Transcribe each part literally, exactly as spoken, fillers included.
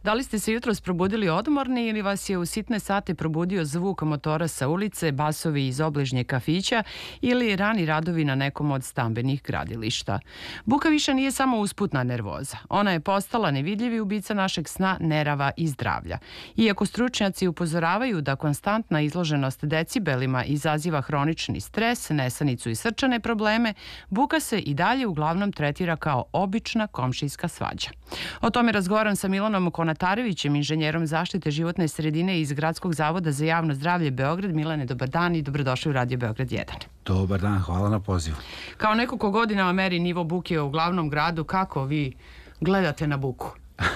Da li ste se jutros probudili odmorni ili vas je u sitne sate probudio zvuk motora sa ulice, basovi iz obližnjeg kafića ili rani radovi na nekom od stambenih gradilišta? Buka više nije samo usputna nervoza. Ona je postala nevidljivi ubica našeg sna, nerava i zdravlja. Iako stručnjaci upozoravaju da konstantna izloženost decibelima izaziva hronični stres, nesanicu i srčane probleme, buka se i dalje uglavnom tretira kao obična komšijska svađa. O tome razgovaram sa Milanom Konatarevićem, inženjerom zaštite životne sredine iz Gradskog zavoda za javno zdravlje Beograd. Milane, dobar dan i dobrodošli u Radio Beograd jedan. Dobar dan, hvala na pozivu. Kao neko ko godinama meri nivo buke u glavnom gradu, kako vi gledate na buku?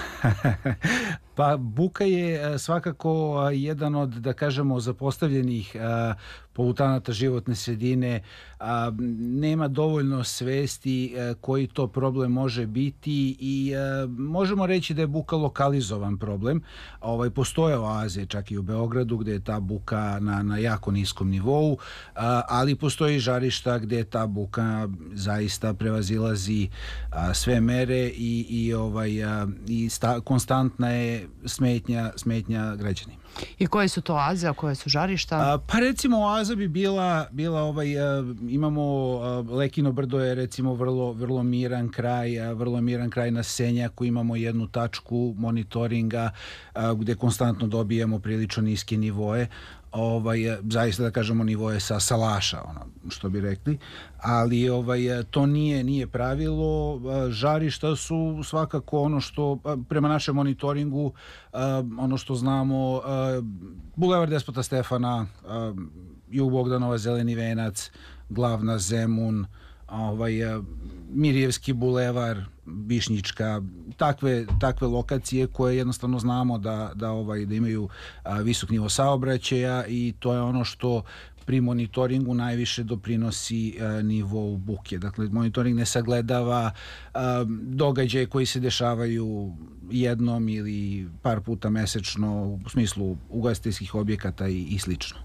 Pa buka je svakako jedan od, da kažemo, zapostavljenih polutanata životne sredine. Nema dovoljno svesti koji to problem može biti i možemo reći da je buka lokalizovan problem. Ovaj, postoje oaze čak i u Beogradu gde je ta buka na, na jako niskom nivou, ali postoji žarišta gde ta buka zaista prevazilazi sve mere i, i, ovaj, i sta, konstantna je smetnja, smetnja građanima. I koje su to oaze, a koje su žarišta? A, pa recimo oaza bi bila, bila ovaj, a, imamo a, Lekino brdo je recimo vrlo, vrlo miran kraj, a, vrlo miran kraj na Senjaku, imamo jednu tačku monitoringa a, gde konstantno dobijemo prilično niske nivoe. Ovaj, zaista da kažemo nivoje sa salaša, ono što bi rekli, ali ovaj, to nije, nije pravilo. Žarišta su svakako ono što prema našem monitoringu, ono što znamo, Bulevar Despota Stefana, Jug Bogdanova, Zeleni venac, Glavna Zemun, ovaj, Mirjevski bulevar, Višnjička, takve, takve lokacije koje jednostavno znamo da, da, ovaj, da imaju a, visok nivo saobraćaja i to je ono što pri monitoringu najviše doprinosi a, nivou buke. Dakle, monitoring ne sagledava a, događaje koji se dešavaju jednom ili par puta mesečno u smislu ugostiteljskih objekata i, i slično.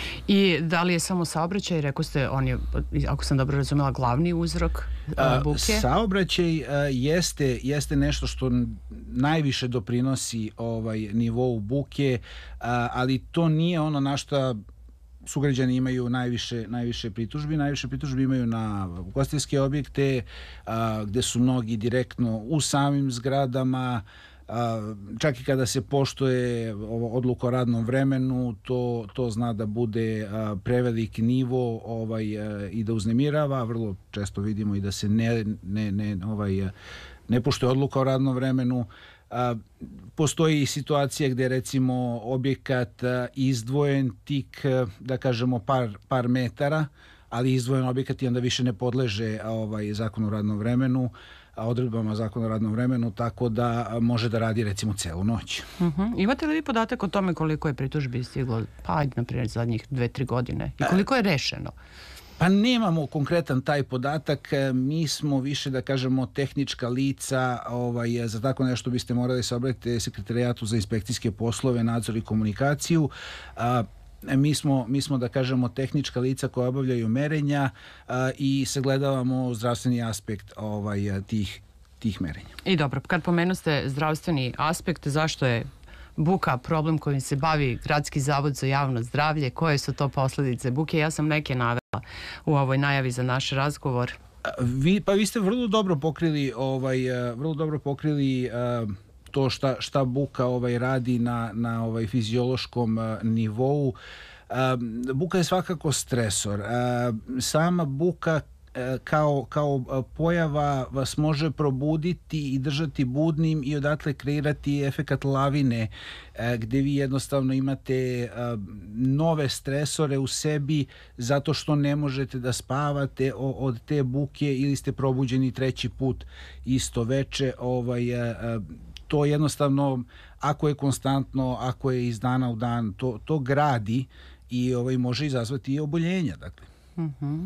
I da li je samo saobraćaj, rekao ste, on je, ako sam dobro razumela, glavni uzrok a, buke? Saobraćaj a, jeste, jeste nešto što najviše doprinosi ovaj, nivou buke, a, ali to nije ono na što sugrađani imaju najviše, najviše pritužbi. Najviše pritužbi imaju na ugostiteljske objekte, a, gde su mnogi direktno u samim zgradama. A, čak i kada se poštuje odluka o radnom vremenu, to, to zna da bude a, prevelik nivo ovaj, a, i da uznemirava. Vrlo često vidimo i da se ne, ne, ne, ovaj, a, ne poštuje odluka o radnom vremenu. A, postoji situacija gde recimo objekat a, izdvojen tik, a, da kažemo, par, par metara, ali izdvojen objekat i onda više ne podleže ovaj, zakonu o radnom vremenu, odredbama zakona o radnom vremenu, tako da može da radi recimo celu noć. Uh-huh. Imate li vi podatak o tome koliko je pritužbi stiglo, pa ajde, na primjer, zadnjih dve, tri godine i koliko je rešeno? Pa nemamo konkretan taj podatak, mi smo više, da kažemo, tehnička lica, ovaj, za tako nešto biste morali se obratiti Sekretarijatu za inspekcijske poslove, nadzor i komunikaciju. A, Mi smo, mi smo, da kažemo, tehnička lica koja obavljaju merenja a, i sagledavamo zdravstveni aspekt ovaj, tih, tih merenja. I dobro, kad pomenuste zdravstveni aspekt, zašto je buka problem kojim se bavi Gradski zavod za javno zdravlje? Koje su to posledice buke? Ja sam neke navela u ovoj najavi za naš razgovor. Vi, pa vi ste vrlo dobro pokrili, ovaj, vrlo dobro pokrili uh, to šta, šta buka ovaj, radi na, na ovaj, fiziološkom uh, nivou. Uh, buka je svakako stresor. Uh, sama buka kao, kao pojava vas može probuditi i držati budnim i odatle kreirati efekat lavine gde vi jednostavno imate nove stresore u sebi zato što ne možete da spavate od te buke ili ste probuđeni treći put isto veče. Ovaj, to jednostavno, ako je konstantno, ako je iz dana u dan, to, to gradi i ovaj, može izazvati i oboljenja. Dakle. Mhm.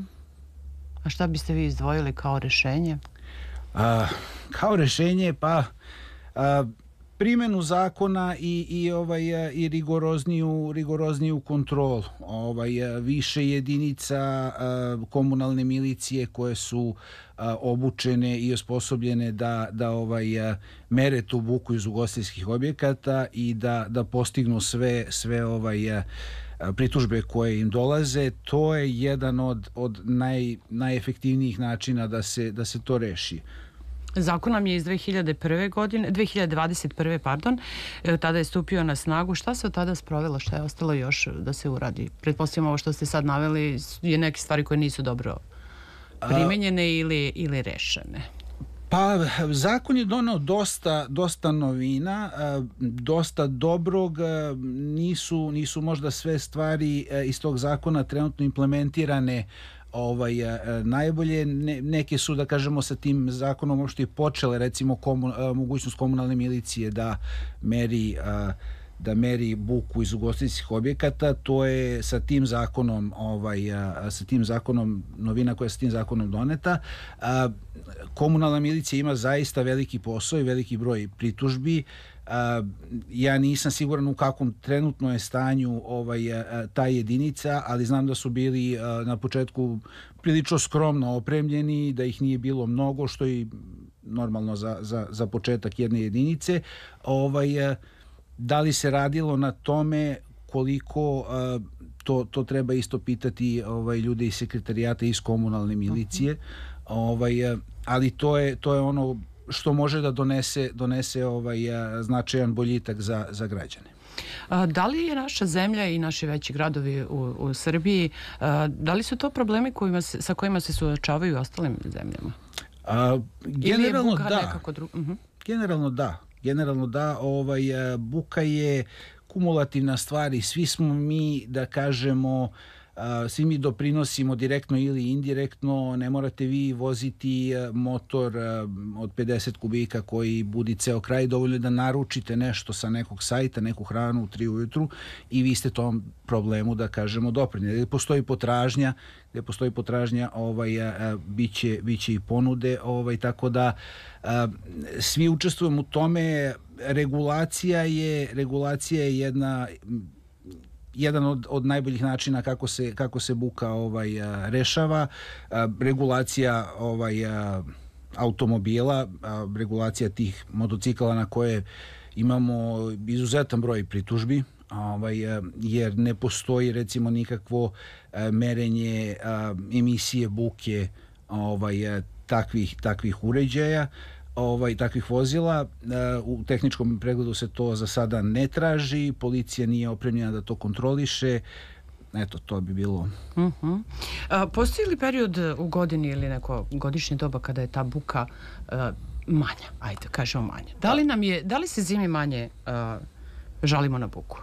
A šta biste vi izdvojili kao rešenje? A, kao rešenje, pa a, primenu zakona i i ovaj i rigorozniju rigorozniju kontrolu. Ovaj više jedinica komunalne milicije koje su obučene i osposobljene da da ovaj mere tu buku iz ugostiteljskih objekata i da da postignu sve sve ovaj pritužbe koje im dolaze. To je jedan od od naj najefektivnijih načina da se da se to reši. Zakon nam je iz dve hiljade prve godine, dve hiljade dvadeset prve tada je stupio na snagu. Šta se od tada sprovelo? Šta je ostalo još da se uradi? Pretpostavljam ovo što ste sad naveli je neke stvari koje nisu dobro primenjene ili, ili rešene. Pa, zakon je doneo dosta, dosta novina, dosta dobrog, nisu, nisu možda sve stvari iz tog zakona trenutno implementirane ovaj najbolje, ne, neke su, da kažemo, sa tim zakonom uopšte i počele, recimo komun, mogućnost komunalne milicije da meri da meri buku iz ugostiteljskih objekata. To je sa tim zakonom ovaj sa tim zakonom novina koja je sa tim zakonom doneta. Komunalna milicija ima zaista veliki posao i veliki broj pritužbi. Ja nisam siguran u kakvom trenutno je stanju ovaj ta jedinica, ali znam da su bili na početku prilično skromno opremljeni, da ih nije bilo mnogo, što je normalno za za za početak jedne jedinice. Ovaj Da li se radilo na tome, koliko, to, to treba isto pitati ovaj, ljude iz sekretarijata, iz komunalne milicije, ovaj, ali to je, to je ono što može da donese, donese ovaj, značajan boljitak za, za građane. A, da li je naša zemlja i naši veći gradovi u, u Srbiji, a, da li su to problemi kojima se, sa kojima se suočavaju u ostalim zemljama? A, generalno da. Dru... Uh-huh. Generalno da. Generalno da, ovaj, buka je kumulativna stvar i svi smo mi, da kažemo, svi mi doprinosimo direktno ili indirektno. Ne morate vi voziti motor od pedeset kubika koji budi ceo kraj, dovoljno je da naručite nešto sa nekog sajta, neku hranu u tri ujutru i vi ste tom problemu, da kažemo, doprinijeli. Gde postoji potražnja, gde postoji potražnja, ovaj, biće, biće i ponude, ovaj, tako da svi učestvujemo u tome. Regulacija je, regulacija je jedna jedan od, od najboljih načina kako se, kako se buka ovaj, a, rešava. A, regulacija ovaj, a, automobila, a, regulacija tih motocikala na koje imamo izuzetan broj pritužbi, ovaj, a, jer ne postoji recimo nikakvo a, merenje a, emisije buke ovaj, a, takvih, takvih uređaja, ovaj, takvih vozila. U tehničkom pregledu se to za sada ne traži, policija nije opremljena da to kontroliše. Eto, to bi bilo. Uh-huh. A, postoji li period u godini ili neko godišnje doba kada je ta buka uh, manja? Ajde, kažemo manja. Da li, nam je, da li se zimi manje uh, žalimo na buku?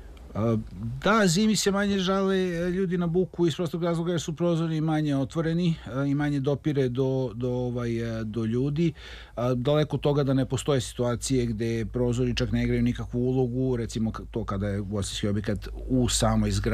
Da, zimi se manje žale ljudi na buku iz prostog razloga jer su prozori manje otvoreni i manje dopire do, do, ovaj, do ljudi. Daleko od toga da ne postoje situacije gde prozori čak ne igraju nikakvu ulogu, recimo to kada je ugostiteljski objekat u samoj zgradi.